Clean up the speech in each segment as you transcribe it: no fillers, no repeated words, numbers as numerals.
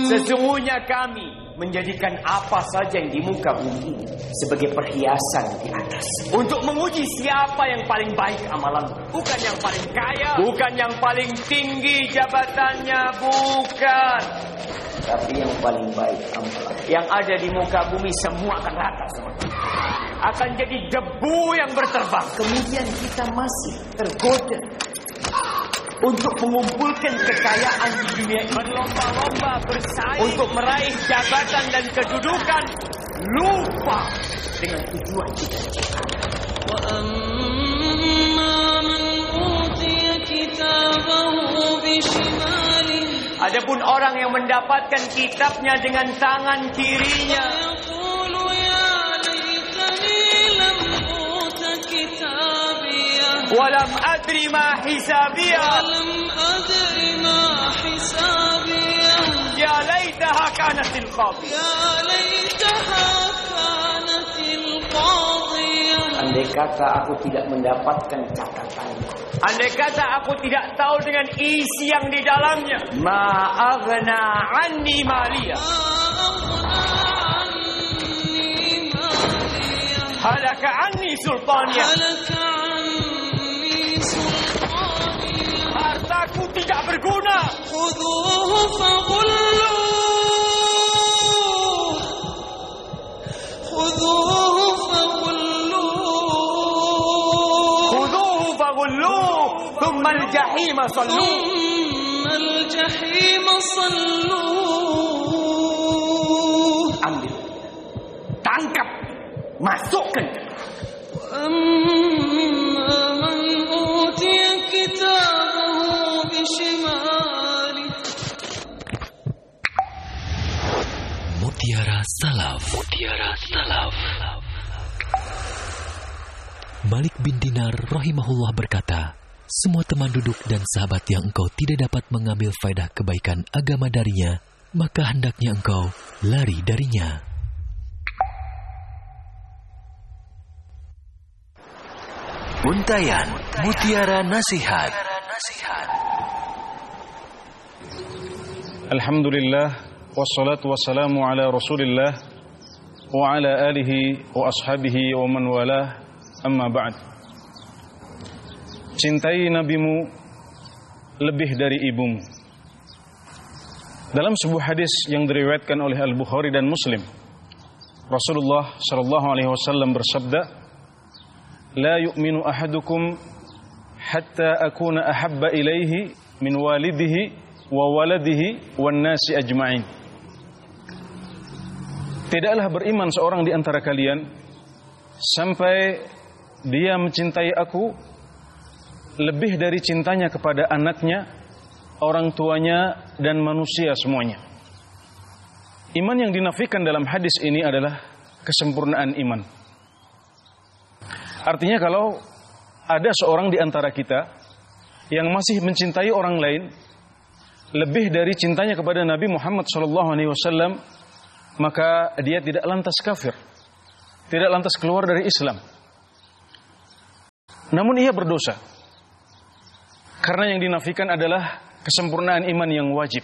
Sesungguhnya kami menjadikan apa saja yang di muka bumi ini sebagai perhiasan di atas, untuk menguji siapa yang paling baik amalannya. Bukan yang paling kaya, bukan yang paling tinggi jabatannya, bukan, tapi yang paling baik amalan. Yang ada di muka bumi semua akan rata semua, akan jadi debu yang berterbang. Kemudian kita masih tergoda untuk mengumpulkan kekayaan di dunia ini, berlomba-lomba bersaing untuk meraih jabatan dan kedudukan, lupa dengan tujuan cita-cita. Adapun orang yang mendapatkan kitabnya dengan tangan kirinya, walam adri ma hisabiyah, ya laitaha kanatil qadiyah. Andai kata aku tidak mendapatkan catatanku, andai kata aku tidak tahu dengan isi yang di dalamnya, ma aghna anni maliyah, halaka anni sultaniyah, hartaku tidak berguna. Khudhuhu faghulluh, khudhuhu faghulluh, khudhuhu faghulluh, thumma al-jahima salluh, thumma al-jahima salluh. Ambil, tangkap, masukkan. Man utiya kitabahu bishimali. Mutiara Salaf. Mutiara Salaf. Malik bin Dinar rahimahullah berkata, semua teman duduk dan sahabat yang engkau tidak dapat mengambil faedah kebaikan agama darinya, maka hendaknya engkau lari darinya. Untayan Mutiara Nasihat. Alhamdulillah, wassalatu wassalamu ala Rasulillah wa ala alihi wa ashabihi wa man walah, amma ba'd. Cintai nabimu lebih dari ibumu. Dalam sebuah hadis yang diriwayatkan oleh Al-Bukhari dan Muslim, Rasulullah sallallahu alaihi wasallam bersabda, la yu'minu ahadukum hatta akuna ahabba ilaihi min walidihi wa waladihi wan nasi ajma'in. Tidaklah beriman seorang di antara kalian sampai dia mencintai aku lebih dari cintanya kepada anaknya, orang tuanya, dan manusia semuanya. Iman yang dinafikan dalam hadis ini adalah kesempurnaan iman. Artinya kalau ada seorang di antara kita yang masih mencintai orang lain lebih dari cintanya kepada Nabi Muhammad SAW, maka dia tidak lantas kafir, tidak lantas keluar dari Islam. Namun ia berdosa, karena yang dinafikan adalah kesempurnaan iman yang wajib.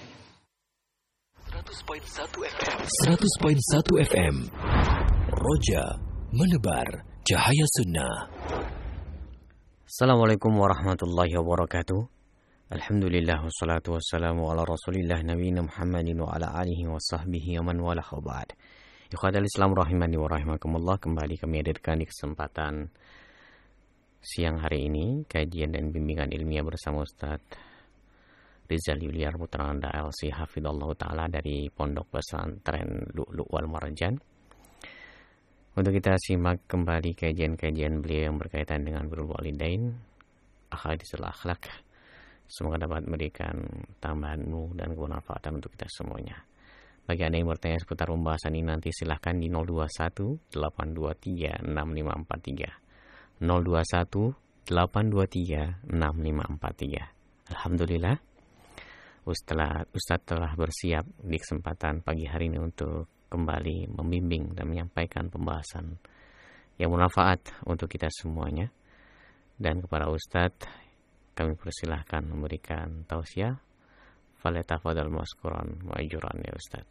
100.1 FM Roja menebar cahaya sunnah. Assalamualaikum warahmatullahi wabarakatuh. Alhamdulillah wassalatu wassalamu ala rasulillah nabiyina Muhammadin wa ala alihi wa sahbihi wa man walah wa ba'd. Ikhwatal Islam rahimani wa rahimakumullah, kembali kami hadirkan di kesempatan siang hari ini kajian dan bimbingan ilmiah bersama Ustaz Rizal Yuliar Putra Anda LC Hafidhallahu Ta'ala dari Pondok Pesantren Lu'lu' wal Marjan. Untuk kita simak kembali kajian-kajian beliau yang berkaitan dengan birrul walidain, ahadisul akhlak. Semoga dapat memberikan tambahan ilmu dan kebermanfaatan untuk kita semuanya. Bagi Anda yang bertanya seputar pembahasan ini, nanti silahkan di 021 823 6543. 021 823 6543. Alhamdulillah, Ustaz telah bersiap di kesempatan pagi hari ini untuk kembali membimbing dan menyampaikan pembahasan yang bermanfaat untuk kita semuanya. Dan kepada Ustadz kami persilahkan memberikan tausiah, Falyatafadhal mashkuran ma'juran ya Ustaz.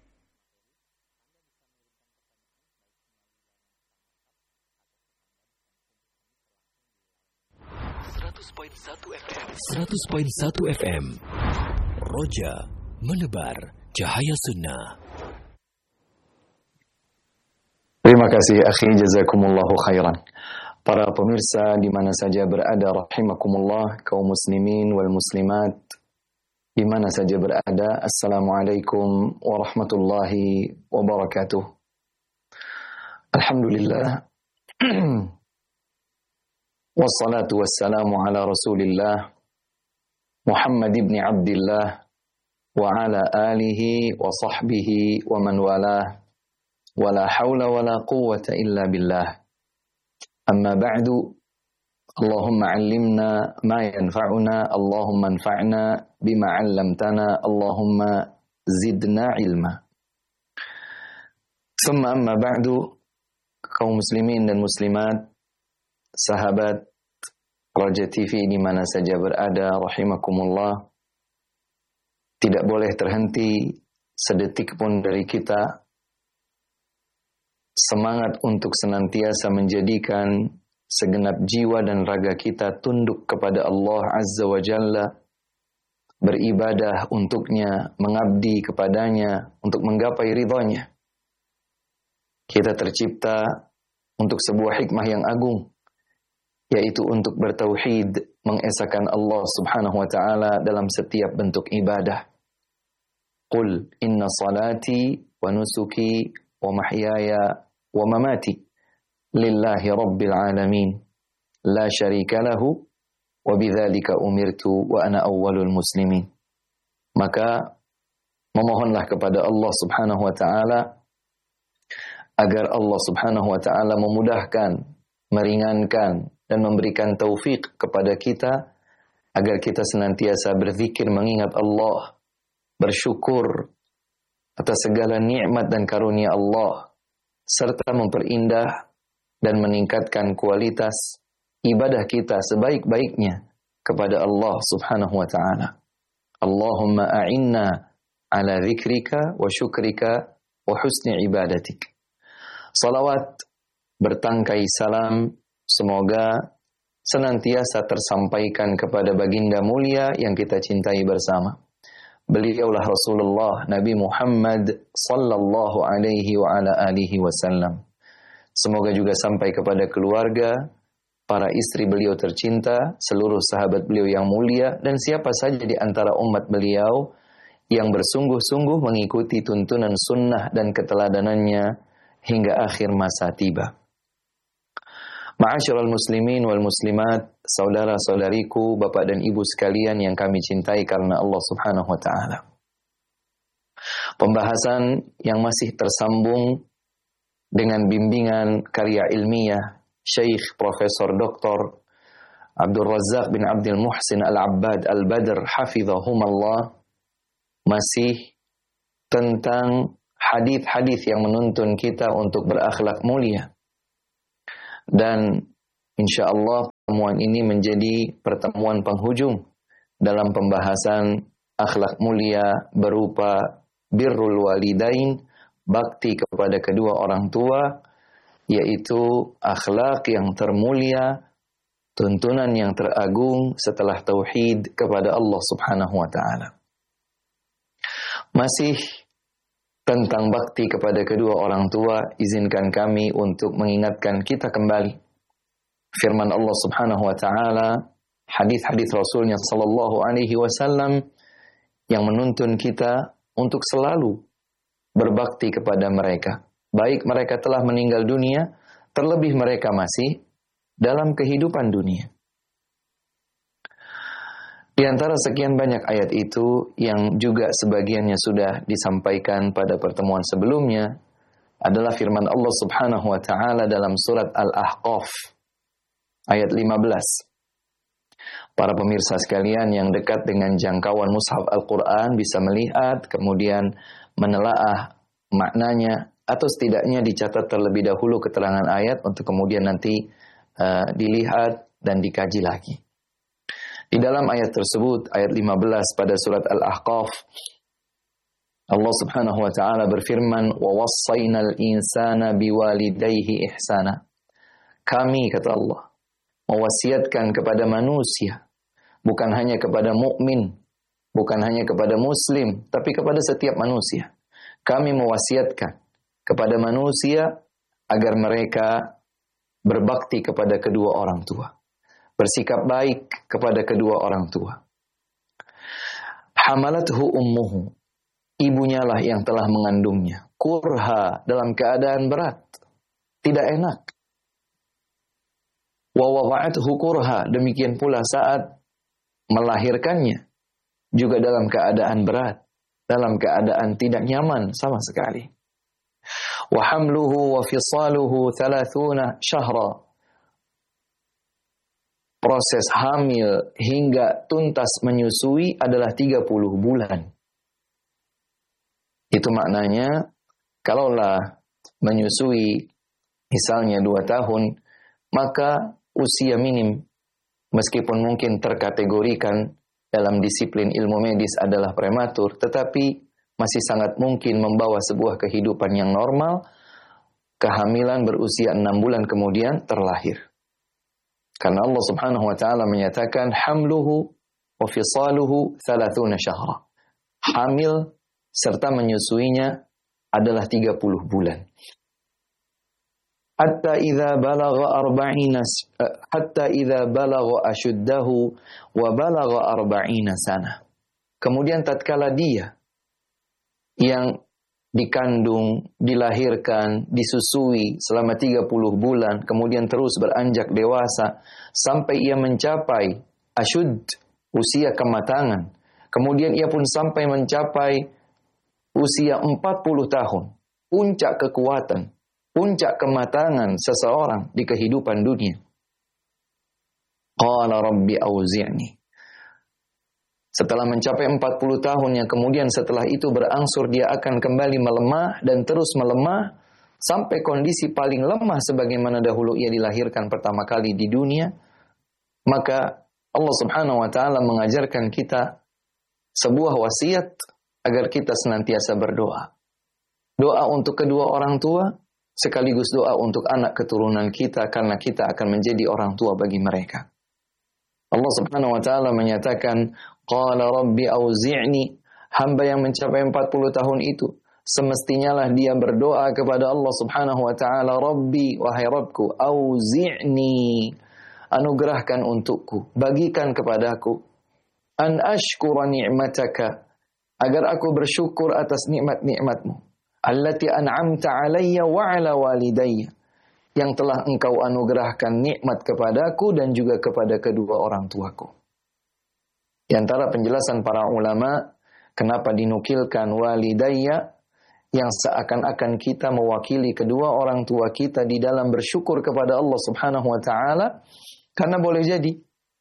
.1 FM Roja menebar cahaya sunnah. Terima kasih akhi, jazakumullahu khairan. Para pemirsa di mana saja berada, rahimakumullah, kaum muslimin wal muslimat di mana saja berada, assalamualaikum warahmatullahi wabarakatuh. Alhamdulillah. Wassalatu wassalamu ala Rasulillah Muhammad ibn Abdillah wa ala alihi wa sahbihi wa man walah wa la hawla wa la quwwata illa billah. Amma ba'du. Allahumma 'allimna ma yanfa'una, Allahumma anfa'na bima 'allamtana, Allahumma zidna ilma. Thumma amma ba'du, kaum muslimin dan muslimat, sahabat Raja TV di mana saja berada, rahimakumullah. Tidak boleh terhenti sedetik pun dari kita semangat untuk senantiasa menjadikan segenap jiwa dan raga kita tunduk kepada Allah Azza wa Jalla, beribadah untuknya, mengabdi kepadanya untuk menggapai ridhanya. Kita tercipta untuk sebuah hikmah yang agung, yaitu untuk bertauhid, mengesahkan Allah Subhanahu wa taala dalam setiap bentuk ibadah. Qul inna salati wa nusuki wa mahyaya wa mamati lillahi rabbil alamin la syarika lahu wa bidzalika umirtu wa ana awwalul muslimin. Maka memohonlah kepada Allah Subhanahu wa taala agar Allah Subhanahu wa taala memudahkan, meringankan dan memberikan taufik kepada kita agar kita senantiasa berzikir mengingat Allah, bersyukur atas segala nikmat dan karunia Allah, serta memperindah dan meningkatkan kualitas ibadah kita sebaik-baiknya kepada Allah Subhanahu wa taala. Allahumma a'inna ala dzikrika wa syukrika wa husni ibadatik. Salawat bertangkai salam semoga senantiasa tersampaikan kepada baginda mulia yang kita cintai bersama. Beliaulah Rasulullah Nabi Muhammad sallallahu alaihi wa ala alihi wasallam. Semoga juga sampai kepada keluarga, para istri beliau tercinta, seluruh sahabat beliau yang mulia, dan siapa saja di antara umat beliau yang bersungguh-sungguh mengikuti tuntunan sunnah dan keteladanannya hingga akhir masa tiba. Ma'asyiral muslimin wal muslimat, saudara-saudariku, bapak dan ibu sekalian yang kami cintai karena Allah Subhanahu wa taala. Pembahasan yang masih tersambung dengan bimbingan karya ilmiah Syekh Profesor Dr. Abdul Razak bin Abdul Muhsin Al-Abbad Al-Badr hafizahumallah, masih tentang hadis-hadis yang menuntun kita untuk berakhlak mulia. Dan insyaallah pertemuan ini menjadi pertemuan penghujung dalam pembahasan akhlak mulia berupa birrul walidain, bakti kepada kedua orang tua, yaitu akhlak yang termulia, tuntunan yang teragung setelah tauhid kepada Allah Subhanahu wa taala. Masih tentang bakti kepada kedua orang tua, izinkan kami untuk mengingatkan kita kembali firman Allah Subhanahu wa taala, hadis-hadis Rasulnya sallallahu alaihi wasallam yang menuntun kita untuk selalu berbakti kepada mereka, baik mereka telah meninggal dunia, terlebih mereka masih dalam kehidupan dunia. Di antara sekian banyak ayat itu yang juga sebagiannya sudah disampaikan pada pertemuan sebelumnya adalah firman Allah Subhanahu wa taala dalam surat Al-Ahqaf ayat 15. Para pemirsa sekalian yang dekat dengan jangkauan mushaf Al-Qur'an bisa melihat kemudian menelaah maknanya, atau setidaknya dicatat terlebih dahulu keterangan ayat untuk kemudian nanti dilihat dan dikaji lagi. Di dalam ayat tersebut, ayat 15 pada surat Al-Ahqaf, Allah Subhanahu wa taala berfirman, "Wa wassaynal insana biwalidayhi ihsana." Kami, kata Allah, mewasiatkan kepada manusia, bukan hanya kepada mukmin, bukan hanya kepada muslim, tapi kepada setiap manusia. Kami mewasiatkan kepada manusia agar mereka berbakti kepada kedua orang tua, bersikap baik kepada kedua orang tua. Hamalathu ummuhu, ibunya lah yang telah mengandungnya. Kurha, dalam keadaan berat, tidak enak. Wa wada'athu kurha, demikian pula saat melahirkannya juga dalam keadaan berat, dalam keadaan tidak nyaman sama sekali. Wa hamluhu wa fisaluhu 30 syahra. Proses hamil hingga tuntas menyusui adalah 30 bulan. Itu maknanya, kalaulah menyusui misalnya 2 tahun, maka usia minim, meskipun mungkin terkategorikan dalam disiplin ilmu medis adalah prematur, tetapi masih sangat mungkin membawa sebuah kehidupan yang normal, kehamilan berusia 6 bulan kemudian terlahir. Karena Allah Subhanahu wa taala menyatakan hamluhu wa fisaluhu 30 syahra. Hamil serta menyusuinya adalah 30 bulan. Hatta idza balagha ashuddahu wa balagha 40 sana. Kemudian tatkala dia yang dikandung, dilahirkan, disusui selama 30 bulan, kemudian terus beranjak dewasa sampai ia mencapai asyud, usia kematangan. Kemudian ia pun sampai mencapai usia 40 tahun, puncak kekuatan, puncak kematangan seseorang di kehidupan dunia. Qala rabbi auzi'ni. Setelah mencapai 40 tahun yang kemudian setelah itu berangsur dia akan kembali melemah dan terus melemah sampai kondisi paling lemah sebagaimana dahulu ia dilahirkan pertama kali di dunia, maka Allah Subhanahu wa taala mengajarkan kita sebuah wasiat agar kita senantiasa berdoa. Doa untuk kedua orang tua sekaligus doa untuk anak keturunan kita karena kita akan menjadi orang tua bagi mereka. Allah Subhanahu wa taala menyatakan, qala rabbi auzi'ni, hamba yang mencapai 40 tahun itu semestinya lah dia berdoa kepada Allah Subhanahu wa taala, Rabbi, wahai Rabbku, auzi'ni, anugerahkan untukku, bagikan kepadaku, an ashkura ni'mataka, agar aku bersyukur atas nikmat-nikmatmu, allati an'amta alayya wa ala walidayya, yang telah engkau anugerahkan nikmat kepadaku dan juga kepada kedua orang tuaku. Di antara penjelasan para ulama, kenapa dinukilkan walidayya, yang seakan-akan kita mewakili kedua orang tua kita di dalam bersyukur kepada Allah Subhanahu wa taala, karena boleh jadi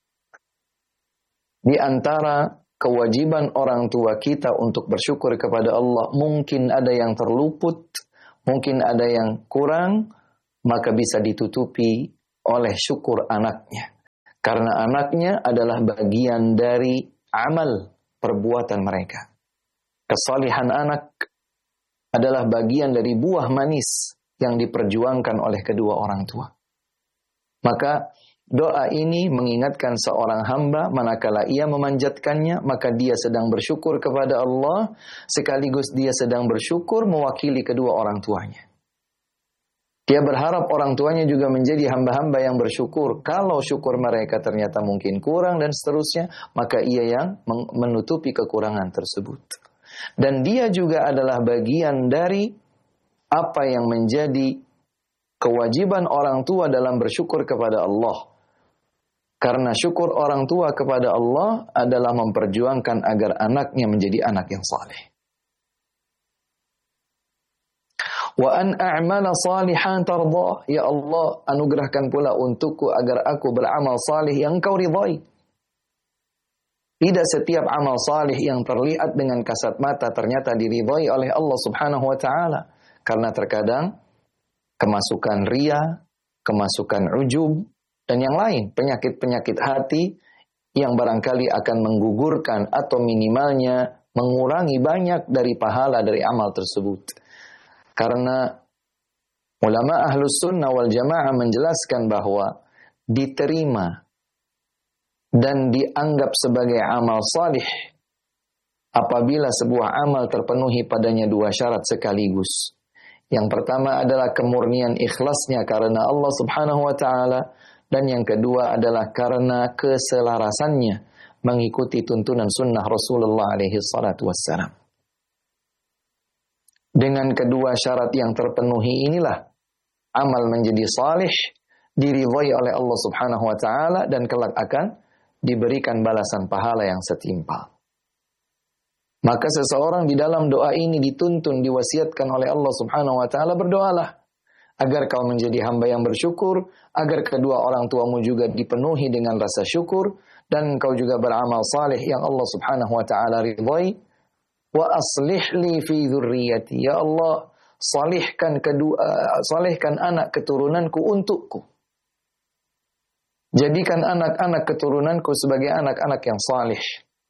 di antara kewajiban orang tua kita untuk bersyukur kepada Allah mungkin ada yang terluput, mungkin ada yang kurang, maka bisa ditutupi oleh syukur anaknya. Karena anaknya adalah bagian dari amal perbuatan mereka. Kesalihan anak adalah bagian dari buah manis yang diperjuangkan oleh kedua orang tua. Maka doa ini mengingatkan seorang hamba manakala ia memanjatkannya, maka dia sedang bersyukur kepada Allah, sekaligus dia sedang bersyukur mewakili kedua orang tuanya. Dia berharap orang tuanya juga menjadi hamba-hamba yang bersyukur. Kalau syukur mereka ternyata mungkin kurang dan seterusnya, maka ia yang menutupi kekurangan tersebut. Dan dia juga adalah bagian dari apa yang menjadi kewajiban orang tua dalam bersyukur kepada Allah. Karena syukur orang tua kepada Allah adalah memperjuangkan agar anaknya menjadi anak yang saleh. Wa an a'mala salihan tardah, ya Allah, anugerahkan pula untukku agar aku beramal salih yang Engkau ridhai. Tidak setiap amal salih yang terlihat dengan kasat mata ternyata diridhai oleh Allah Subhanahu wa taala, karena terkadang kemasukan riya, kemasukan ujub dan yang lain, penyakit-penyakit hati yang barangkali akan menggugurkan atau minimalnya mengurangi banyak dari pahala dari amal tersebut. Karena ulama Ahlus Sunnah wal Jamaah menjelaskan bahwa diterima dan dianggap sebagai amal salih apabila sebuah amal terpenuhi padanya dua syarat sekaligus. Yang pertama adalah kemurnian ikhlasnya karena Allah Subhanahu wa taala, dan yang kedua adalah karena keselarasannya mengikuti tuntunan sunnah Rasulullah alaihi salatu wassalam. Dengan kedua syarat yang terpenuhi inilah amal menjadi salih, diridhai oleh Allah Subhanahu wa taala, dan kelak akan diberikan balasan pahala yang setimpal. Maka seseorang di dalam doa ini dituntun, diwasiatkan oleh Allah Subhanahu wa taala, berdoalah agar kau menjadi hamba yang bersyukur, agar kedua orang tuamu juga dipenuhi dengan rasa syukur, dan kau juga beramal saleh yang Allah Subhanahu wa taala ridhai. Wa aslih li fi dzurriyyati, ya Allah, salihkan anak keturunanku untukku. Jadikan anak-anak keturunanku sebagai anak-anak yang salih.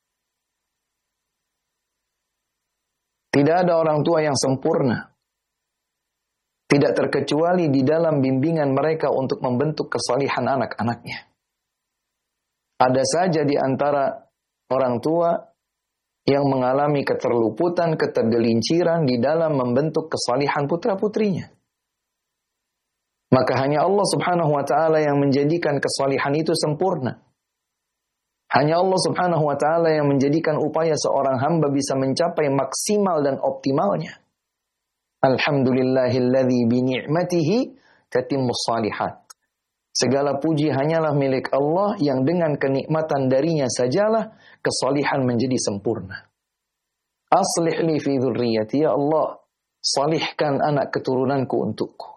Tidak ada orang tua yang sempurna. Tidak terkecuali di dalam bimbingan mereka untuk membentuk kesalihan anak-anaknya. Ada saja di antara orang tua yang mengalami keterluputan, ketergelinciran di dalam membentuk kesalihan putra-putrinya. Maka hanya Allah Subhanahu wa taala yang menjadikan kesalihan itu sempurna. Hanya Allah Subhanahu wa taala yang menjadikan upaya seorang hamba bisa mencapai maksimal dan optimalnya. Alhamdulillahilladzi bi ni'matihi tatimmus shalihat. Segala puji hanyalah milik Allah yang dengan kenikmatan darinya sajalah kesalihan menjadi sempurna. Aslih li fi dzurriyyati, ya Allah, salihkan anak keturunanku untukku.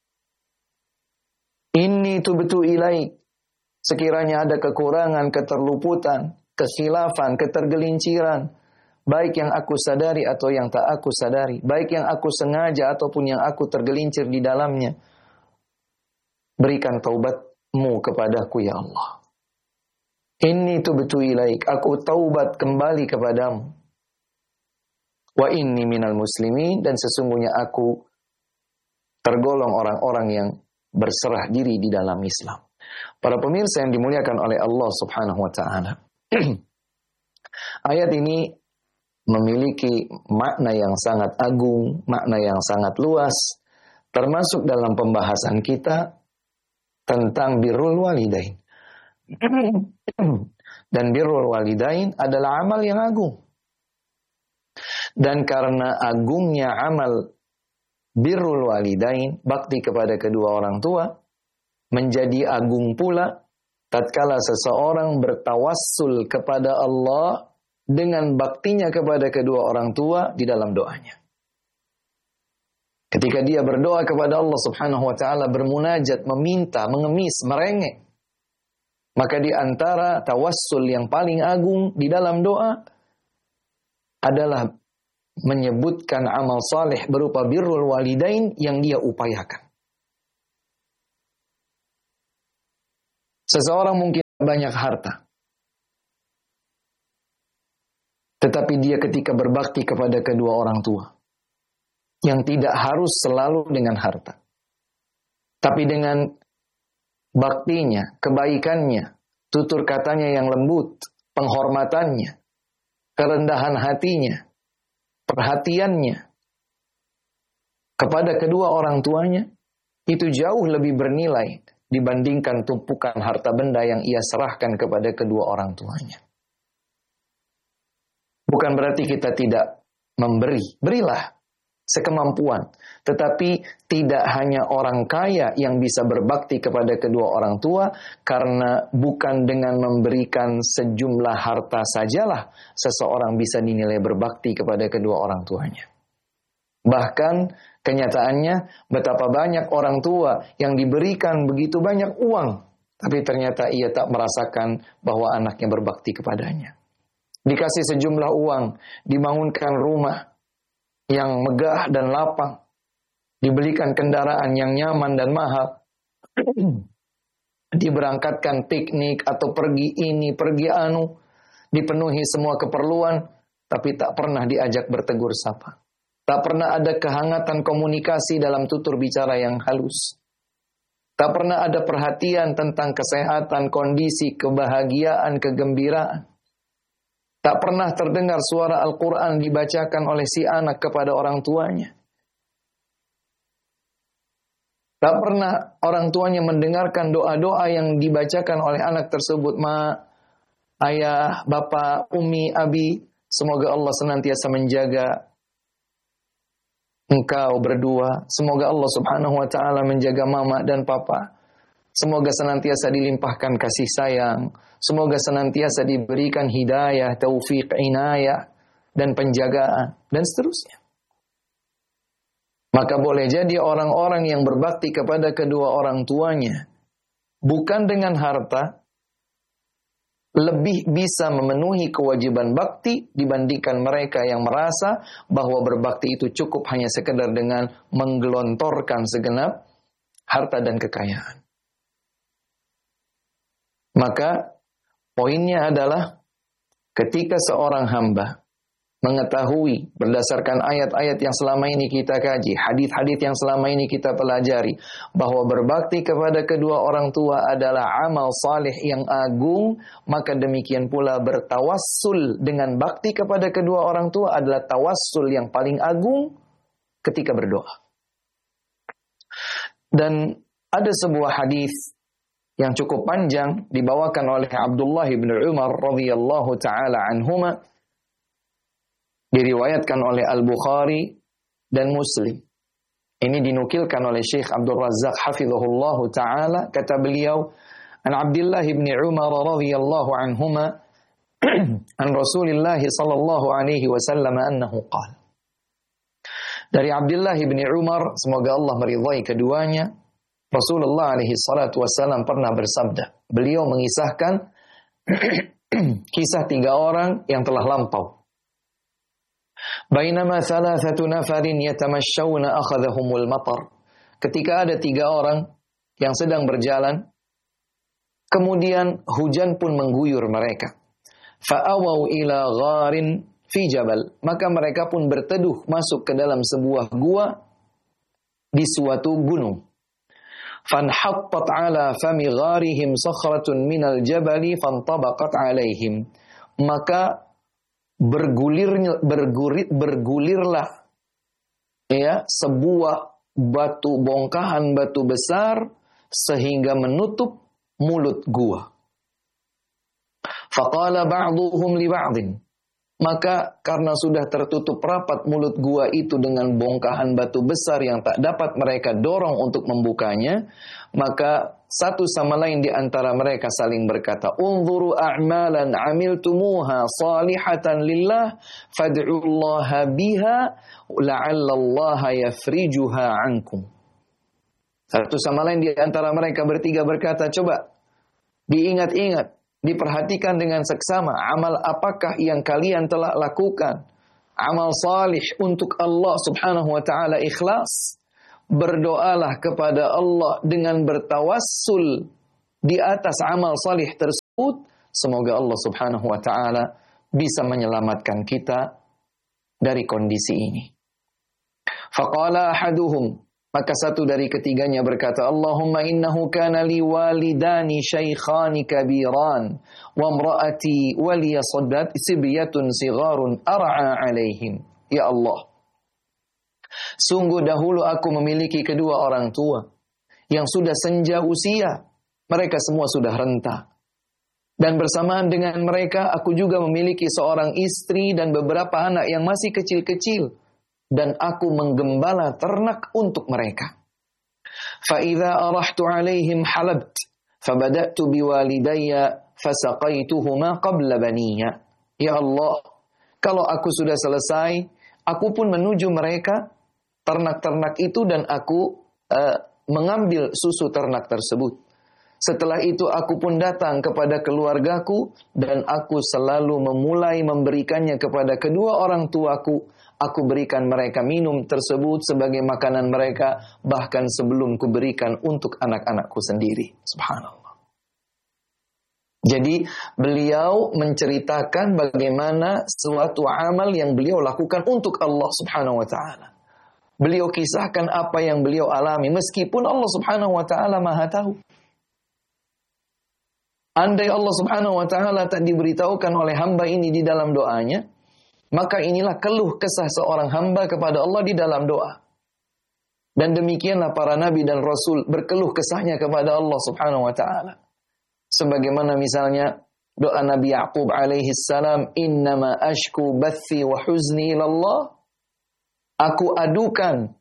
Inni tubtu ilaik, sekiranya ada kekurangan, keterluputan, kekhilafan, ketergelinciran, baik yang aku sadari atau yang tak aku sadari, baik yang aku sengaja ataupun yang aku tergelincir di dalamnya, berikan taubatmu kepadaku, ya Allah. Inni tubtu ilaik, aku taubat kembali kepadamu. Wa inni minal muslimin, dan sesungguhnya aku tergolong orang-orang yang berserah diri di dalam Islam. Para pemirsa yang dimuliakan oleh Allah Subhanahu wa taala. Ayat ini memiliki makna yang sangat agung, makna yang sangat luas, termasuk dalam pembahasan kita tentang birrul walidain. Dan birrul walidain adalah amal yang agung. Dan karena agungnya amal birrul walidain, bakti kepada kedua orang tua, menjadi agung pula tatkala seseorang bertawassul kepada Allah dengan baktinya kepada kedua orang tua di dalam doanya. Ketika dia berdoa kepada Allah Subhanahu wa taala, bermunajat, meminta, mengemis, merengek, maka di antara tawassul yang paling agung di dalam doa adalah menyebutkan amal saleh berupa birrul walidain yang dia upayakan. Seseorang mungkin banyak harta, tetapi dia ketika berbakti kepada kedua orang tua, yang tidak harus selalu dengan harta, tapi dengan baktinya, kebaikannya, tutur katanya yang lembut, penghormatannya, kerendahan hatinya, perhatiannya kepada kedua orang tuanya, itu jauh lebih bernilai dibandingkan tumpukan harta benda yang ia serahkan kepada kedua orang tuanya. Bukan berarti kita tidak memberi, berilah sekemampuan. Tetapi tidak hanya orang kaya yang bisa berbakti kepada kedua orang tua, karena bukan dengan memberikan sejumlah harta sajalah seseorang bisa dinilai berbakti kepada kedua orang tuanya. Bahkan kenyataannya betapa banyak orang tua yang diberikan begitu banyak uang, tapi ternyata ia tak merasakan bahwa anaknya berbakti kepadanya. Dikasih sejumlah uang, dibangunkan rumah yang megah dan lapang, dibelikan kendaraan yang nyaman dan mahal, diberangkatkan piknik atau pergi ini, pergi anu, dipenuhi semua keperluan, tapi tak pernah diajak bertegur sapa. Tak pernah ada kehangatan komunikasi dalam tutur bicara yang halus. Tak pernah ada perhatian tentang kesehatan, kondisi, kebahagiaan, kegembiraan. Tak pernah terdengar suara Al-Quran dibacakan oleh si anak kepada orang tuanya. Tak pernah orang tuanya mendengarkan doa-doa yang dibacakan oleh anak tersebut. Ma, ayah, bapak, umi, abi, semoga Allah senantiasa menjaga engkau berdua. Semoga Allah subhanahu wa ta'ala menjaga mama dan papa. Semoga senantiasa dilimpahkan kasih sayang. Semoga senantiasa diberikan hidayah, taufik, inayah, dan penjagaan, dan seterusnya. Maka boleh jadi orang-orang yang berbakti kepada kedua orang tuanya, bukan dengan harta, lebih bisa memenuhi kewajiban bakti dibandingkan mereka yang merasa bahwa berbakti itu cukup hanya sekedar dengan menggelontorkan segenap harta dan kekayaan. Maka poinnya adalah ketika seorang hamba mengetahui berdasarkan ayat-ayat yang selama ini kita kaji, hadis-hadis yang selama ini kita pelajari, bahwa berbakti kepada kedua orang tua adalah amal saleh yang agung, maka demikian pula bertawassul dengan bakti kepada kedua orang tua adalah tawassul yang paling agung ketika berdoa. Dan ada sebuah hadis yang cukup panjang dibawakan oleh Abdullah bin Umar radhiyallahu taala anhuma, diriwayatkan oleh Al-Bukhari dan Muslim. Ini dinukilkan oleh Syekh Abdul Razzaq hafizahullahu ta'ala. Kata beliau, an Abdullah bin Umar radhiyallahu anhuma, an Rasulillah sallallahu alaihi wasallam annahu qala. Dari Abdullah bin Umar, semoga Allah meridhai keduanya, Rasulullah alaihi salatu wasallam pernah bersabda. Beliau mengisahkan kisah 3 orang yang telah lampau. Bainama thalathatu nafarin yatamashshawna akhadhahumul matar. Ketika ada 3 orang yang sedang berjalan, kemudian hujan pun mengguyur mereka. Fa'awaw ila gharin fi jabal. Maka mereka pun berteduh masuk ke dalam sebuah gua di suatu gunung. Fanhattat ala fami gharihim sakhratun minal jabali fantabaqat alaihim. Maka bergulirlah ya sebuah bongkahan batu besar sehingga menutup mulut gua. Faqala ba'dhuhum li ba'dhin. Maka karena sudah tertutup rapat mulut gua itu dengan bongkahan batu besar yang tak dapat mereka dorong untuk membukanya, maka satu sama lain di antara mereka saling berkata, "Unzuru a'malan 'amiltumuha salihatan lillah fad'ullaha biha la'allallaha yafrijuha 'ankum." Satu sama lain di antara mereka bertiga berkata, "Coba diingat-ingat, diperhatikan dengan seksama amal apakah yang kalian telah lakukan, amal salih untuk Allah subhanahu wa ta'ala ikhlas. Berdoalah kepada Allah dengan bertawassul di atas amal salih tersebut. Semoga Allah subhanahu wa ta'ala bisa menyelamatkan kita dari kondisi ini." Faqala ahaduhum, maka satu dari ketiganya berkata, "Allahumma innahu kana li walidani shaykhani kabiran wa imraati waliya saddat sibyatun sigharun ar'a alaihim." Ya Allah, sungguh dahulu aku memiliki kedua orang tua yang sudah senja usia, mereka semua sudah renta. Dan bersamaan dengan mereka aku juga memiliki seorang istri dan beberapa anak yang masih kecil-kecil. Dan aku menggembala ternak untuk mereka. فَإِذَا أَرَحْتُ عَلَيْهِمْ حَلَبْتُ فَبَدَأْتُ بِوَالِدَيَّ فَسَقَيْتُهُمَا قَبْلَ بَنِيَّ. Ya Allah, kalau aku sudah selesai, aku pun menuju mereka, ternak-ternak itu, dan aku mengambil susu ternak tersebut. Setelah itu aku pun datang kepada keluargaku, dan aku selalu memulai memberikannya kepada kedua orang tuaku. Aku berikan mereka minum tersebut sebagai makanan mereka, bahkan sebelum kuberikan untuk anak-anakku sendiri. Subhanallah. Jadi beliau menceritakan bagaimana suatu amal yang beliau lakukan untuk Allah Subhanahu wa taala. Beliau kisahkan apa yang beliau alami meskipun Allah Subhanahu wa taala Maha tahu. Andai Allah Subhanahu wa taala tak diberitahukan oleh hamba ini di dalam doanya, maka inilah keluh kesah seorang hamba kepada Allah di dalam doa. Dan demikianlah para nabi dan rasul berkeluh kesahnya kepada Allah Subhanahu wa taala. Sebagaimana misalnya doa Nabi Ya'qub alaihi salam, "Innama ashku bathi wa huzni ilallah." Aku adukan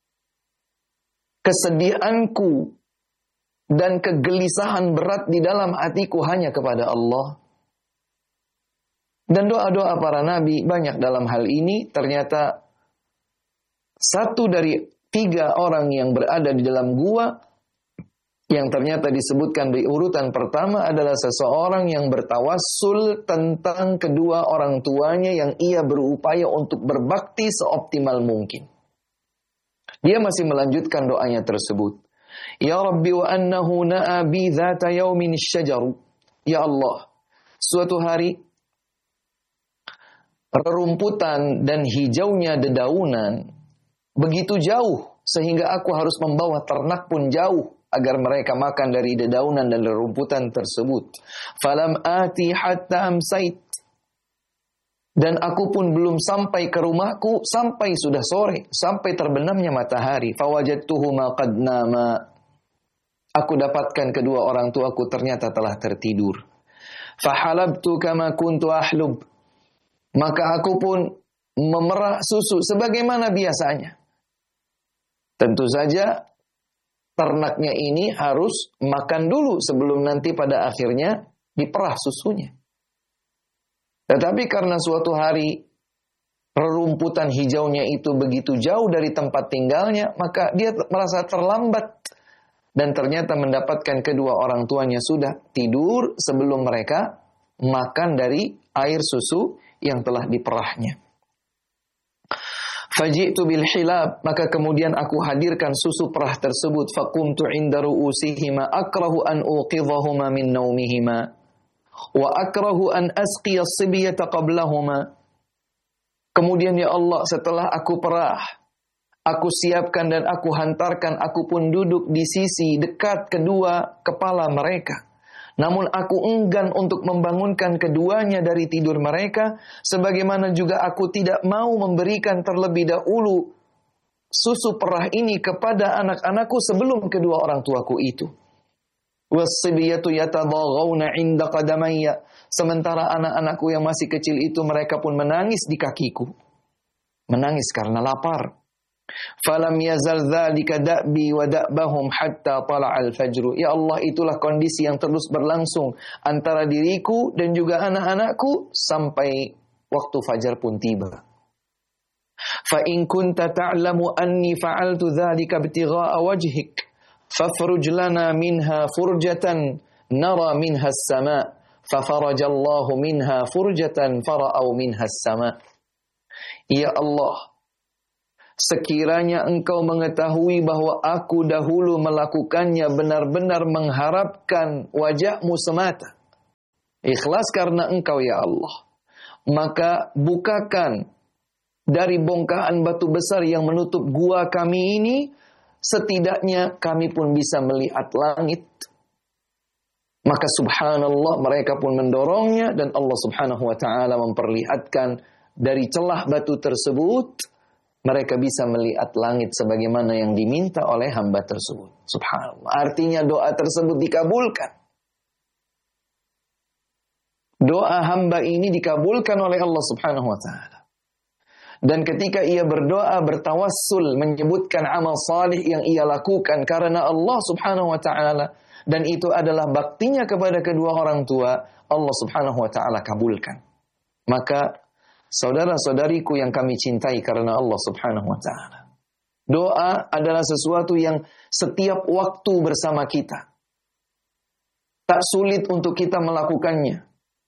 kesedihanku dan kegelisahan berat di dalam hatiku hanya kepada Allah. Dan doa-doa para nabi banyak dalam hal ini. Ternyata satu dari 3 orang yang berada di dalam gua yang ternyata disebutkan di urutan pertama adalah seseorang yang bertawassul tentang kedua orang tuanya yang ia berupaya untuk berbakti seoptimal mungkin. Dia masih melanjutkan doanya tersebut. Ya Rabbi wa annahu na'a bi dhata yaumin syajaru. Ya Allah, suatu hari rerumputan dan hijaunya dedaunan begitu jauh sehingga aku harus membawa ternak pun jauh agar mereka makan dari dedaunan dan rerumputan tersebut. Falam ati hatta amsait. Dan aku pun belum sampai ke rumahku sampai sudah sore, sampai terbenamnya matahari. Fawajadtuhuma qad nama. Aku dapatkan kedua orang tuaku ternyata telah tertidur. Fahalabtu kama kuntu ahlub. Maka aku pun memerah susu sebagaimana biasanya. Tentu saja ternaknya ini harus makan dulu sebelum nanti pada akhirnya diperah susunya. Tetapi karena suatu hari rerumputan hijaunya itu begitu jauh dari tempat tinggalnya, maka dia merasa terlambat. Dan ternyata mendapatkan kedua orang tuanya sudah tidur sebelum mereka makan dari air susu yang telah diperahnya. Faji'tu bil hilab, maka kemudian aku hadirkan susu perah tersebut. Faqumtu 'inda ru'usihima akrahu an uqidhahuma min naumihima wa akrahu an asqiya as-sibyata qablahuma. Kemudian ya Allah, setelah aku perah, aku siapkan dan aku hantarkan, aku pun duduk di sisi dekat kedua kepala mereka. Namun aku enggan untuk membangunkan keduanya dari tidur mereka, sebagaimana juga aku tidak mau memberikan terlebih dahulu susu perah ini kepada anak-anakku sebelum kedua orang tuaku itu. Was-sibyatu yatadaghawna 'inda qadamayya. Sementara anak-anakku yang masih kecil itu mereka pun menangis di kakiku. Menangis karena lapar. Falam yazal dzalika da'bi wa da'bahum hatta tala'al fajr. Ya Allah, itulah kondisi yang terus berlangsung antara diriku dan juga anak-anakku sampai waktu fajar pun tiba. Fa in kunta ta'lamu anni fa'altu dzalika ibtigha'a wajhik fafruj lana minha furjatan nara minha as-sama'. Fafarajallahu minha furjatan fara'au minha as-sama'. Ya Allah, sekiranya engkau mengetahui bahwa aku dahulu melakukannya benar-benar mengharapkan wajahmu semata. Ikhlas karena engkau ya Allah. Maka bukakan dari bongkahan batu besar yang menutup gua kami ini. Setidaknya kami pun bisa melihat langit. Maka subhanallah mereka pun mendorongnya. Dan Allah subhanahu wa ta'ala memperlihatkan dari celah batu tersebut. Mereka bisa melihat langit sebagaimana yang diminta oleh hamba tersebut. Subhanallah. Artinya doa tersebut dikabulkan. Doa hamba ini dikabulkan oleh Allah Subhanahu wa ta'ala. Dan ketika ia berdoa, bertawassul, menyebutkan amal salih yang ia lakukan karena Allah Subhanahu wa ta'ala. Dan itu adalah baktinya kepada kedua orang tua, Allah Subhanahu wa ta'ala kabulkan. Maka saudara-saudariku yang kami cintai karena Allah Subhanahu wa ta'ala, doa adalah sesuatu yang setiap waktu bersama kita. Tak sulit untuk kita melakukannya.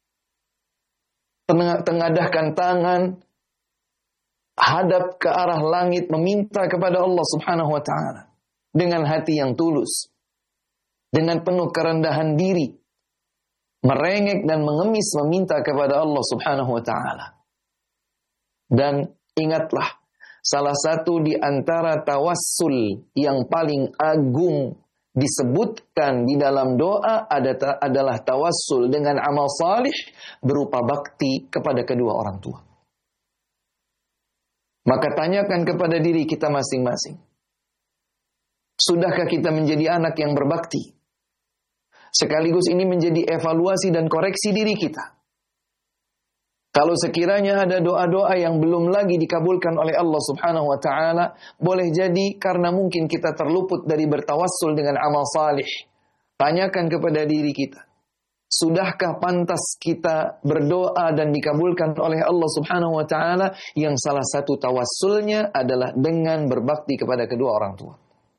Tengadahkan tangan, hadap ke arah langit, meminta kepada Allah Subhanahu wa ta'ala dengan hati yang tulus, dengan penuh kerendahan diri. merengek dan mengemis meminta kepada Allah Subhanahu wa taala. Dan ingatlah, salah satu di antara tawassul yang paling agung disebutkan di dalam doa adalah tawassul dengan amal salih berupa bakti kepada kedua orang tua. Maka tanyakan kepada diri kita masing-masing. Sudahkah kita menjadi anak yang berbakti? Sekaligus ini menjadi evaluasi dan koreksi diri kita. Kalau sekiranya ada doa-doa yang belum lagi dikabulkan oleh Allah Subhanahu wa taala, boleh jadi karena mungkin kita terluput dari bertawassul dengan amal salih. Tanyakan kepada diri kita, sudahkah pantas kita berdoa dan dikabulkan oleh Allah Subhanahu wa taala yang salah satu tawassulnya adalah dengan berbakti kepada kedua orang tua.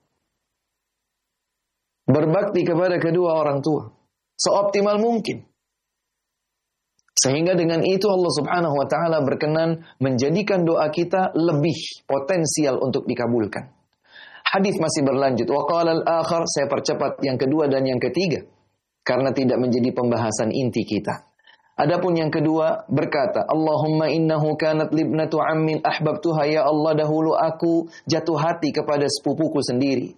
Berbakti kepada kedua orang tua seoptimal mungkin. Sehingga dengan itu Allah Subhanahu wa taala berkenan menjadikan doa kita lebih potensial untuk dikabulkan. Hadis masih berlanjut. Wa qala al-akhar, saya percepat yang kedua dan yang ketiga karena tidak menjadi pembahasan inti kita. Adapun yang kedua berkata, Allahumma innahu kanat libnatu ammin ahbabtuha, ya Allah, dahulu aku jatuh hati kepada sepupuku sendiri.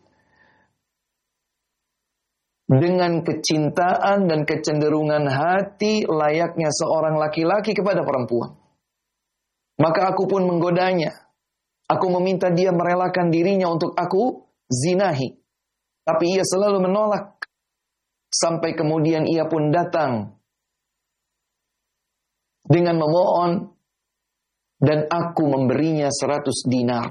Dengan kecintaan dan kecenderungan hati layaknya seorang laki-laki kepada perempuan. Maka aku pun menggodanya. Aku meminta dia merelakan dirinya untuk aku zinahi. Tapi ia selalu menolak. Sampai kemudian ia pun datang dengan memohon dan aku memberinya 100 dinar.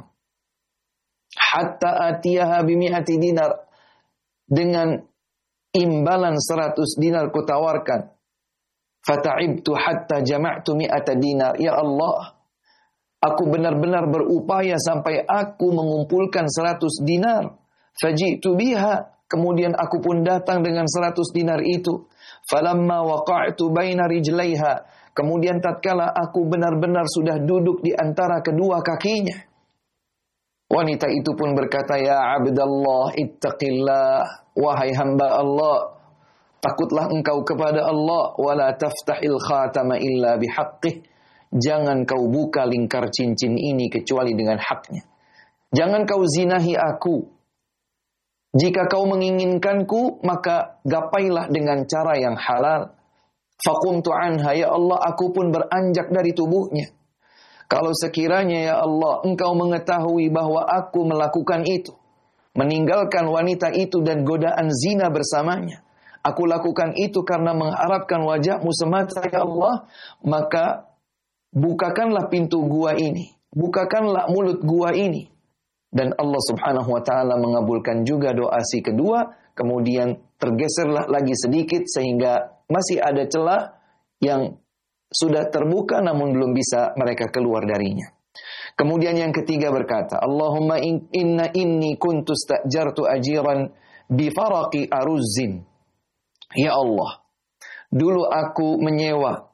Hatta atiyaha bimi'ati dinar. Dengan imbalan 100 dinar kutawarkan. Fata'ibtu hatta jama'tu mi'ata dinar. Ya Allah, aku benar-benar berupaya sampai aku mengumpulkan 100 dinar. Faji'tu biha. Kemudian aku pun datang dengan 100 dinar itu. Falamma waqa'tu baina rijlaiha. Kemudian tatkala aku benar-benar sudah duduk di antara kedua kakinya, wanita itu pun berkata, ya Abdallah, ittaqillah. Wahai hamba Allah, takutlah engkau kepada Allah. Wala taftahil khatama illa bihaqqih. Jangan kau buka lingkar cincin ini kecuali dengan haknya. Jangan kau zinahi aku. Jika kau menginginkanku, maka gapailah dengan cara yang halal. Faqumtu anha, ya Allah, aku pun beranjak dari tubuhnya. Kalau sekiranya ya Allah, engkau mengetahui bahwa aku melakukan itu, meninggalkan wanita itu dan godaan zina bersamanya, aku lakukan itu karena mengharapkan wajahmu semata ya Allah, maka bukakanlah pintu gua ini, bukakanlah mulut gua ini. Dan Allah Subhanahu wa taala mengabulkan juga doa si kedua, kemudian tergeserlah lagi sedikit sehingga masih ada celah yang sudah terbuka namun belum bisa mereka keluar darinya. Kemudian yang ketiga berkata, Allahumma inni kuntu stajartu ajiran bi faraqi aruzzin. Ya Allah, dulu aku menyewa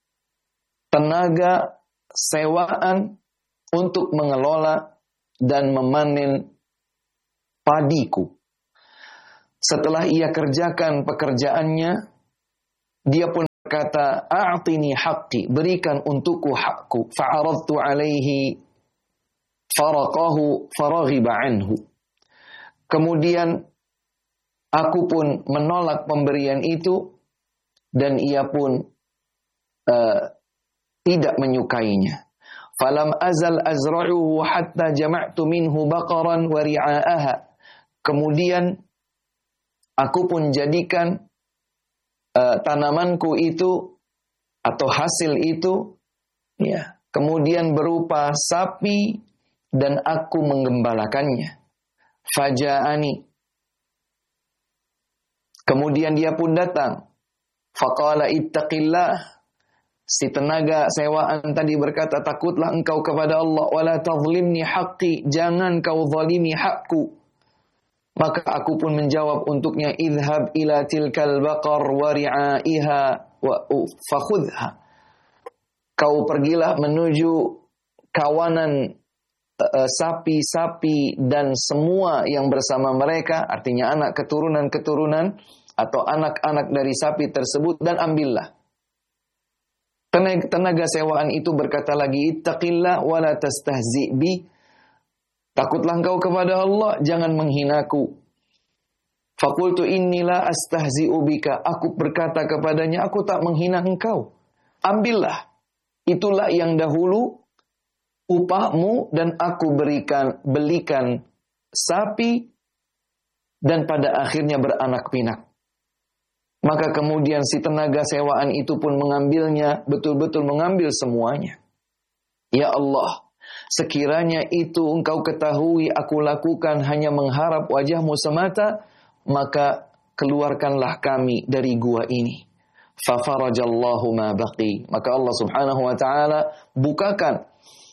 tenaga sewaan untuk mengelola dan memanen padiku. Setelah ia kerjakan pekerjaannya, dia pun berkata, a'tini haqqi, berikan untukku hakku. Fa'aradtu alaihi faraqahu faraghiba anhu. Kemudian aku pun menolak pemberian itu dan ia pun tidak menyukainya. Falam azal azra'uhu hatta jama'tu minhu baqaran wa ri'a'aha. Kemudian aku pun jadikan tanamanku itu atau hasil itu ya, kemudian berupa sapi dan aku menggembalakannya. Faja'ani. Kemudian dia pun datang. Faqala ittaqillah. Si tenaga sewaan tadi berkata, takutlah engkau kepada Allah. Wala tazlimni haqqi. Jangan kau zalimi hakku. Maka aku pun menjawab untuknya, idhab ila tilkal baqar wa ri'aiha wa fakhudha. Kau pergilah menuju kawanan sapi-sapi dan semua yang bersama mereka, artinya anak keturunan-keturunan, atau anak-anak dari sapi tersebut dan ambillah. Tenaga sewaan itu berkata lagi, ittaqillah wa la tastahzi bi. Takutlah engkau kepada Allah, jangan menghinaku. Faqultu inni la astahzi'u bika. Aku berkata kepadanya, aku tak menghina engkau. Ambillah. Itulah yang dahulu upahmu dan aku belikan sapi dan pada akhirnya beranak pinak. Maka kemudian si tenaga sewaan itu pun mengambilnya, betul-betul mengambil semuanya. Ya Allah, sekiranya itu engkau ketahui aku lakukan hanya mengharap wajahmu semata, maka keluarkanlah kami dari gua ini. Fafarajallahu ma baqi. Maka Allah subhanahu wa ta'ala bukakan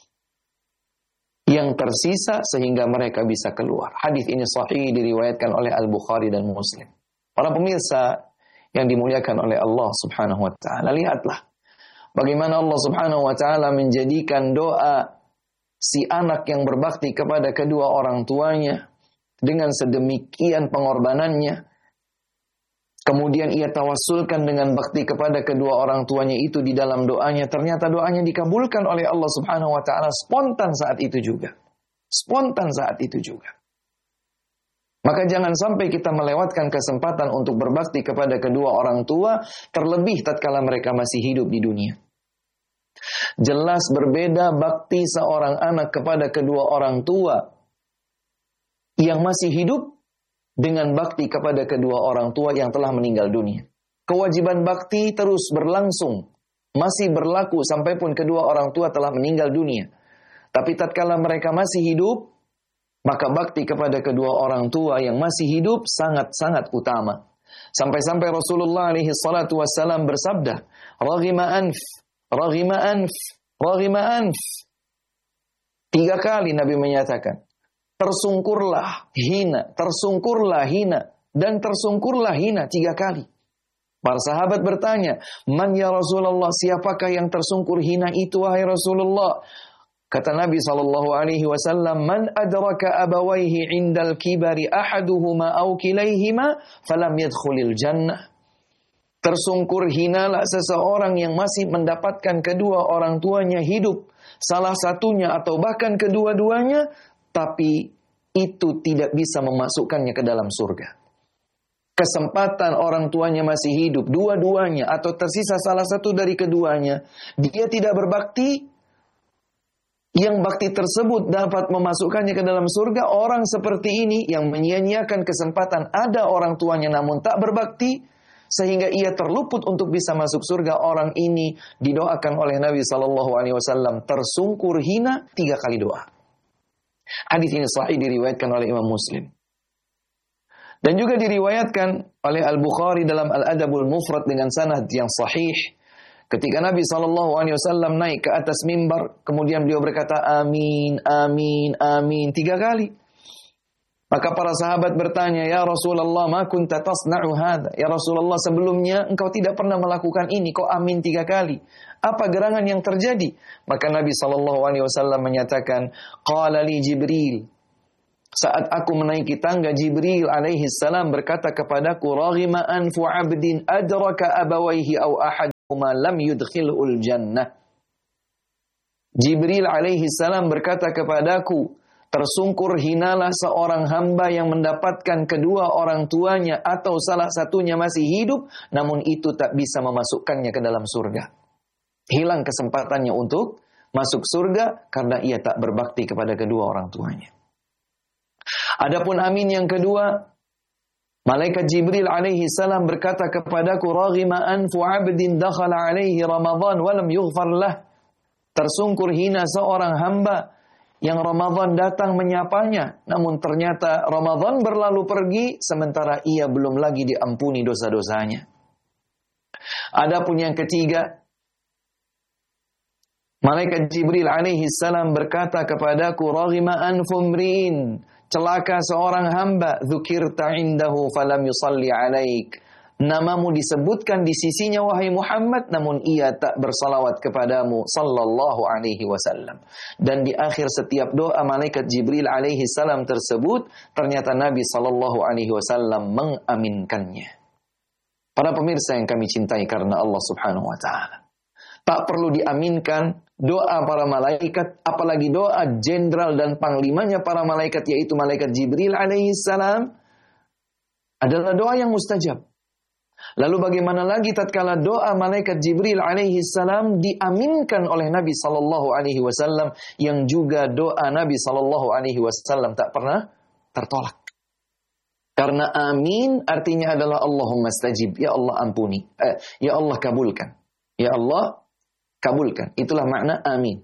yang tersisa sehingga mereka bisa keluar. Hadis ini sahih diriwayatkan oleh Al-Bukhari dan Muslim. Para pemirsa yang dimuliakan oleh Allah subhanahu wa ta'ala, lihatlah bagaimana Allah subhanahu wa ta'ala menjadikan doa si anak yang berbakti kepada kedua orang tuanya dengan sedemikian pengorbanannya. Kemudian ia tawassulkan dengan bakti kepada kedua orang tuanya itu di dalam doanya. Ternyata doanya dikabulkan oleh Allah subhanahu wa ta'ala spontan saat itu juga. Spontan saat itu juga. Maka jangan sampai kita melewatkan kesempatan untuk berbakti kepada kedua orang tua, terlebih tatkala mereka masih hidup di dunia. Jelas berbeda bakti seorang anak kepada kedua orang tua yang masih hidup dengan bakti kepada kedua orang tua yang telah meninggal dunia. Kewajiban bakti terus berlangsung, masih berlaku sampai pun kedua orang tua telah meninggal dunia. Tapi tatkala mereka masih hidup, maka bakti kepada kedua orang tua yang masih hidup sangat-sangat utama. Sampai-sampai Rasulullah alaihi salatu wassalam bersabda, Raghima anf, raghima anf, raghima anf. 3 kali Nabi menyatakan, tersungkurlah hina, dan tersungkurlah hina 3 kali. Para sahabat bertanya, man ya Rasulullah, siapakah yang tersungkur hina itu wahai Rasulullah? Kata Nabi SAW, man adraka abawaihi indal kibari ahaduhuma aw kilaihima falam yadkhulil jannah. Tersungkur hinalah seseorang yang masih mendapatkan kedua orang tuanya hidup, salah satunya atau bahkan kedua-duanya, tapi itu tidak bisa memasukkannya ke dalam surga. Kesempatan orang tuanya masih hidup, dua-duanya atau tersisa salah satu dari keduanya, dia tidak berbakti, yang bakti tersebut dapat memasukkannya ke dalam surga. Orang seperti ini yang menyia-nyiakan kesempatan ada orang tuanya namun tak berbakti, sehingga ia terluput untuk bisa masuk surga. Orang ini didoakan oleh Nabi SAW tersungkur hina 3 kali doa. Hadis ini sahih diriwayatkan oleh Imam Muslim. Dan juga diriwayatkan oleh Al-Bukhari dalam Al-Adabul Mufrad dengan sanad yang sahih. Ketika Nabi SAW naik ke atas mimbar, kemudian beliau berkata, amin, amin, amin 3 kali. Maka para sahabat bertanya, ya Rasulullah, ma kunta tasna'u hadha? Ya Rasulullah, sebelumnya engkau tidak pernah melakukan ini, kok amin 3 kali? Apa gerangan yang terjadi? Maka Nabi SAW menyatakan, qala li Jibril. Saat aku menaiki tangga, Jibril alaihi salam berkata kepadaku, raghima anfu abdin adraka abawaihi aw ahaduma lam yudkhilul jannah. Jibril alaihi salam berkata kepadaku, tersungkur hinalah seorang hamba yang mendapatkan kedua orang tuanya atau salah satunya masih hidup, namun itu tak bisa memasukkannya ke dalam surga. Hilang kesempatannya untuk masuk surga karena ia tak berbakti kepada kedua orang tuanya. Adapun amin yang kedua, malaikat Jibril alaihi salam berkata kepadaku, raghima anfu 'abdin dakhala alaihi Ramadan wa lam yughfar lah. Tersungkur hina seorang hamba yang Ramadan datang menyapanya, namun ternyata Ramadan berlalu pergi sementara ia belum lagi diampuni dosa-dosanya. Adapun yang ketiga, malaikat Jibril alaihi salam berkata kepadaku, raghima anfu mri'in, celaka seorang hamba, dzukirta indahu falam yusalli alaik. Namamu disebutkan di sisinya wahai Muhammad, namun ia tak bersalawat kepadamu sallallahu alaihi wasallam. Dan di akhir setiap doa malaikat Jibril alaihi salam tersebut, ternyata Nabi sallallahu alaihi wasallam mengaminkannya. Para pemirsa yang kami cintai karena Allah Subhanahu wa taala. Tak perlu diaminkan doa para malaikat, apalagi doa jenderal dan panglimanya para malaikat, yaitu malaikat Jibril alaihi salam, adalah doa yang mustajab. Lalu bagaimana lagi tatkala doa malaikat Jibril alaihi salam diaminkan oleh Nabi sallallahu alaihi wasallam, yang juga doa Nabi sallallahu alaihi wasallam tak pernah tertolak. Karena amin artinya adalah Allahumma stajib, ya Allah ampuni, ya Allah kabulkan. Ya Allah kabulkan. Itulah makna amin.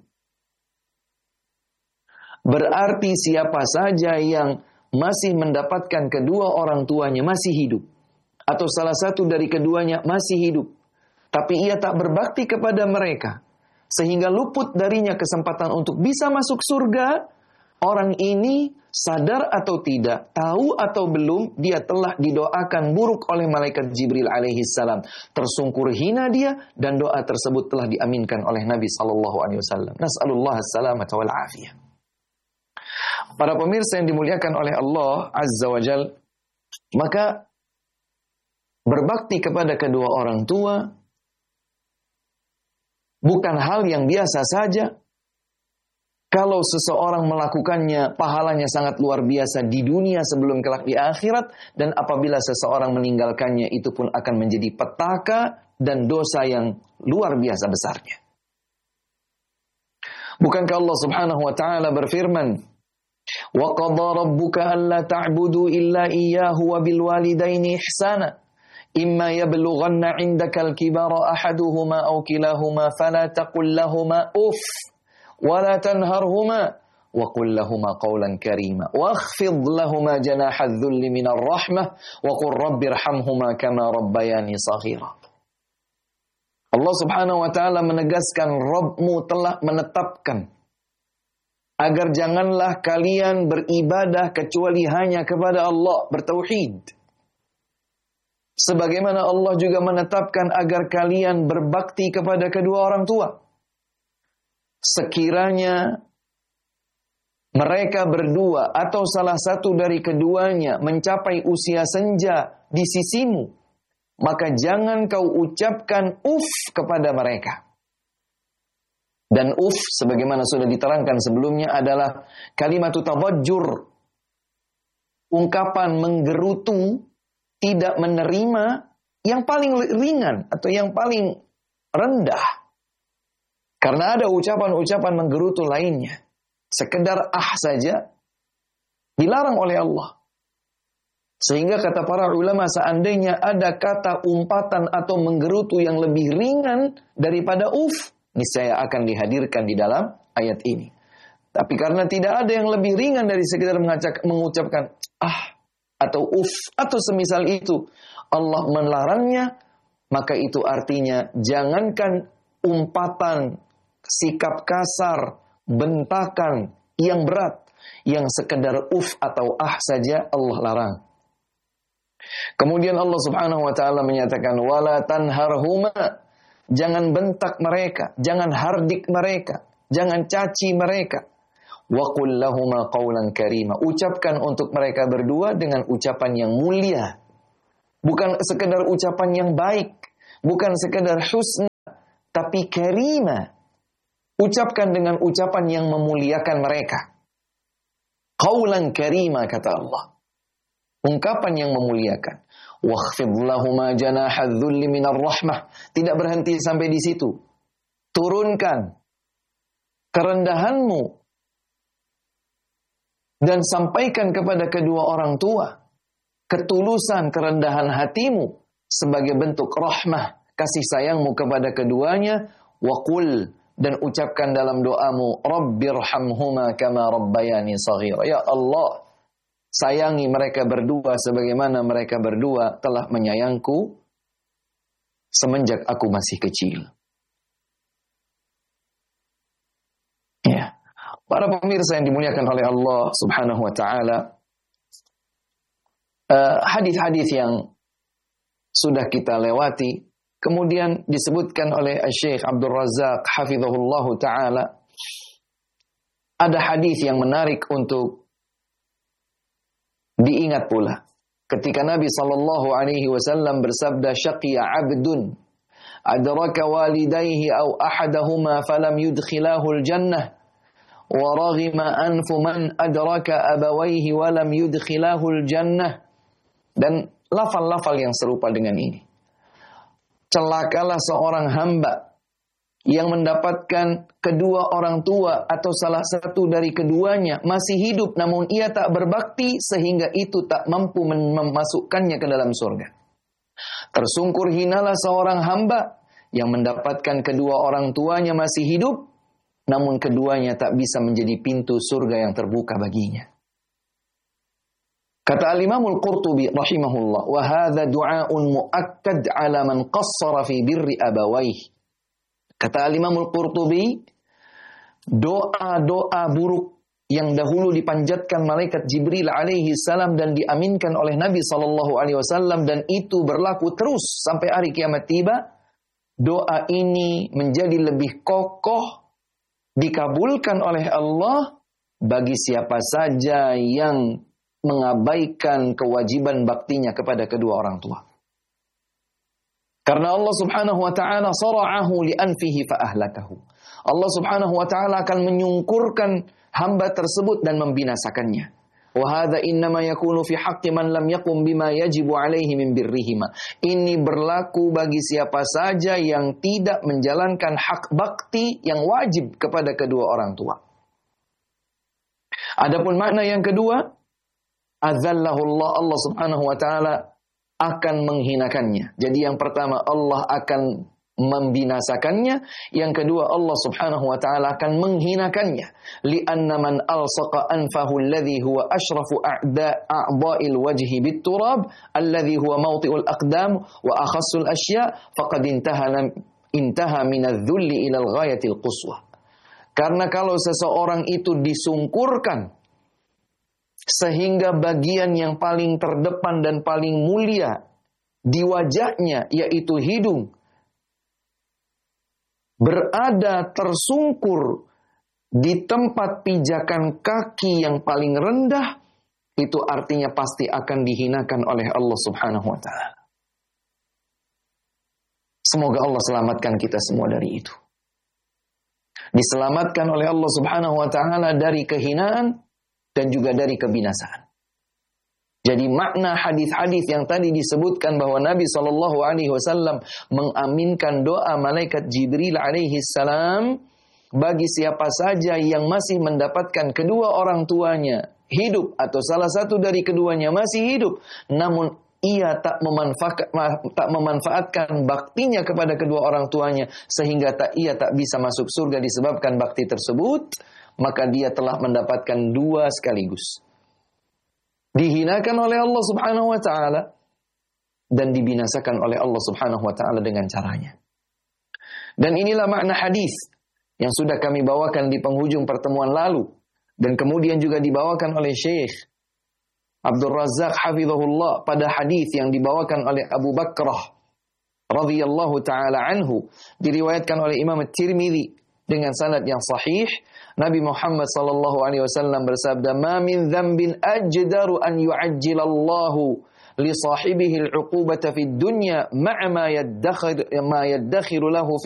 Berarti siapa saja yang masih mendapatkan kedua orang tuanya masih hidup, atau salah satu dari keduanya masih hidup, tapi ia tak berbakti kepada mereka, sehingga luput darinya kesempatan untuk bisa masuk surga, orang ini sadar atau tidak, tahu atau belum, dia telah didoakan buruk oleh malaikat Jibril alaihi salam. Tersungkur hina dia, dan doa tersebut telah diaminkan oleh Nabi sallallahu alaihi wasallam. Nas'alullah as-salamata wal afiyah. Para pemirsa yang dimuliakan oleh Allah Azza wa Jal, maka berbakti kepada kedua orang tua bukan hal yang biasa saja. Kalau seseorang melakukannya, pahalanya sangat luar biasa di dunia sebelum kelak di akhirat. Dan apabila seseorang meninggalkannya, itu pun akan menjadi petaka dan dosa yang luar biasa besarnya. Bukankah Allah Subhanahu wa ta'ala berfirman, "Wa qadha rabbuka alla ta'budu illa iyyahu wa bil walidaini ihsana. Imma yablughanna 'indaka al-kibara ahaduhuma aw kilahuma fala taqul lahumā uff ولا تنهرهما وقل لهما قولا كريما واخفض لهما جناح الذل من الرحمة وقل رب ارحمهما كما ربياني صغيرا." Allah Subhanahu wa ta'ala menegaskan, Rabbmu telah menetapkan agar janganlah kalian beribadah kecuali hanya kepada Allah, bertauhid. Sebagaimana Allah juga menetapkan agar kalian berbakti kepada kedua orang tua. Sekiranya mereka berdua atau salah satu dari keduanya mencapai usia senja di sisimu, maka jangan kau ucapkan uff kepada mereka. Dan uff, sebagaimana sudah diterangkan sebelumnya, adalah kalimat tadajjur, ungkapan menggerutu, tidak menerima, yang paling ringan atau yang paling rendah. Karena ada ucapan-ucapan menggerutu lainnya. Sekedar saja dilarang oleh Allah. Sehingga kata para ulama, seandainya ada kata umpatan atau menggerutu yang lebih ringan daripada niscaya akan dihadirkan di dalam ayat ini. Tapi karena tidak ada yang lebih ringan dari sekedar mengucapkan atau atau semisal itu, Allah melarangnya, maka itu artinya jangankan umpatan, sikap kasar, bentakan yang berat, yang sekedar atau saja Allah larang. Kemudian Allah Subhanahu wa ta'ala menyatakan, wala tanharhuma, jangan bentak mereka, jangan hardik mereka, jangan caci mereka. Wa qul lahuma qawlan karima, ucapkan untuk mereka berdua dengan ucapan yang mulia. Bukan sekedar ucapan yang baik, bukan sekedar husna, tapi karima. Ucapkan dengan ucapan yang memuliakan mereka. Qawlan karima, kata Allah. Ungkapan yang memuliakan. Wakhfid lahuma janaha dzulli minar rahmah. Tidak berhenti sampai di situ. Turunkan kerendahanmu dan sampaikan kepada kedua orang tua ketulusan kerendahan hatimu sebagai bentuk rahmah, kasih sayangmu kepada keduanya. Waqul, dan ucapkan dalam doamu, Rabbirhamhuma kama rabbayani saghira. Ya Allah, sayangi mereka berdua sebagaimana mereka berdua telah menyayangku semenjak aku masih kecil. Ya, para pemirsa yang dimuliakan oleh Allah Subhanahu wa ta'ala, hadis-hadis yang sudah kita lewati kemudian disebutkan oleh Syekh Abdul Razak hafizahullahu ta'ala. Ada hadis yang menarik untuk diingat pula. Ketika Nabi SAW bersabda, syaqiya abdun adraka walidayhi aw ahadahuma falam yudkhilahul jannah wa raghima anfu man adraka abawayhi walam yudkhilahul jannah. Dan lafal-lafal yang serupa dengan ini. Celakalah seorang hamba yang mendapatkan kedua orang tua atau salah satu dari keduanya masih hidup namun ia tak berbakti sehingga itu tak mampu memasukkannya ke dalam surga. Tersungkur hinalah seorang hamba yang mendapatkan kedua orang tuanya masih hidup namun keduanya tak bisa menjadi pintu surga yang terbuka baginya. Kata Al-Imamul Qurtubi rahimahullah, wa hadza du'aun muakkad 'ala man qassara fi birri abawayhi. Kata Al-Imamul Qurtubi, doa-doa buruk yang dahulu dipanjatkan malaikat Jibril alaihi salam dan diaminkan oleh Nabi sallallahu alaihi wasallam dan itu berlaku terus sampai hari kiamat tiba, doa ini menjadi lebih kokoh dikabulkan oleh Allah bagi siapa saja yang mengabaikan kewajiban baktinya kepada kedua orang tua. Karena Allah Subhanahu wa taala sara'ahu li anfihi fa ahlakahu. Allah Subhanahu wa taala akan menyungkurkan hamba tersebut dan membinasakannya. Wa hadza innama yakunu fi haqqi man lam yaqum bima yajibu alaihi min birrihima. Ini berlaku bagi siapa saja yang tidak menjalankan hak bakti yang wajib kepada kedua orang tua. Adapun makna yang kedua, azallahullah, Allah Subhanahu wa taala akan menghinakannya. Jadi yang pertama Allah akan membinasakannya, yang kedua Allah Subhanahu wa taala akan menghinakannya. Li'anna man alsaqa anfahu alladhi huwa ashrafu a'dha'il wajhi bit-turab alladhi huwa mawti'ul aqdam wa akhassul asya' faqad intaha min adh-dhulli ila al-ghayatil quswa. Karena kalau seseorang itu disungkurkan sehingga bagian yang paling terdepan dan paling mulia di wajahnya, yaitu hidung, berada tersungkur di tempat pijakan kaki yang paling rendah, itu artinya pasti akan dihinakan oleh Allah Subhanahu wa ta'ala. Semoga Allah selamatkan kita semua dari itu. Diselamatkan oleh Allah Subhanahu wa ta'ala dari kehinaan dan juga dari kebinasaan. Jadi makna hadis-hadis yang tadi disebutkan bahwa Nabi SAW mengaminkan doa malaikat Jibril alaihi salam bagi siapa saja yang masih mendapatkan kedua orang tuanya hidup atau salah satu dari keduanya masih hidup, namun ia tak memanfaatkan baktinya kepada kedua orang tuanya sehingga ia tak bisa masuk surga disebabkan bakti tersebut, maka dia telah mendapatkan dua sekaligus. Dihinakan oleh Allah Subhanahu wa ta'ala dan dibinasakan oleh Allah Subhanahu wa ta'ala dengan caranya. Dan inilah makna hadis yang sudah kami bawakan di penghujung pertemuan lalu dan kemudian juga dibawakan oleh Syekh Abdul Razak hafizahullah pada hadis yang dibawakan oleh Abu Bakrah radhiyallahu ta'ala anhu, diriwayatkan oleh Imam At-Tirmidzi dengan sanad yang sahih. Nabi Muhammad sallallahu alaihi wasallam bersabda, "Ma min dzambin ajdaru an yu'ajjilallahu li sahibihi al-'uqubata fid dunya ma'a ma yaddakhiru lahu